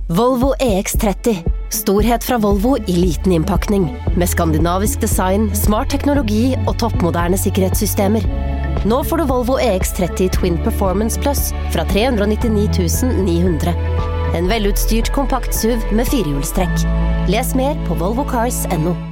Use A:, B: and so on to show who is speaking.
A: Volvo EX30. Storhet fra Volvo I liten innpakning. Med skandinavisk design, smart teknologi og toppmoderne sikkerhetssystemer. Nå får du Volvo EX30 Twin Performance Plus fra 399 900. En velutstyrt kompakt SUV med firehjulstrekk. Les mer på volvocars.no.